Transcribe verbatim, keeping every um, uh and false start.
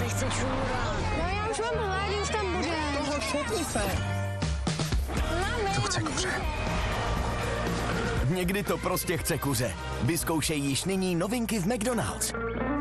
nechce čůrat. No já už mám hládí, už tam bude. Toho šutni se. Mami. To chce kuře. Někdy to prostě chce kuře. Vyzkoušej již nyní novinky v McDonald's.